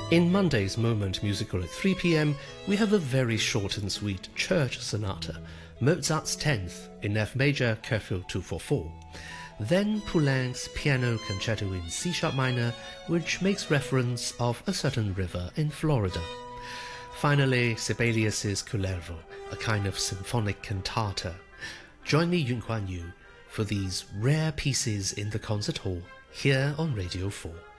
In Monday's Moment Musical at 3 p.m, we have a very short and sweet Church Sonata, Mozart's 10th in F major, Cœur 244. Then Poulenc's Piano Concerto in C-sharp minor, which makes reference of a certain river in Florida. Finally, Sibelius's Kullervo, a kind of symphonic cantata. Join me, Yun Kuan Yu, for these rare pieces in the concert hall here on Radio 4.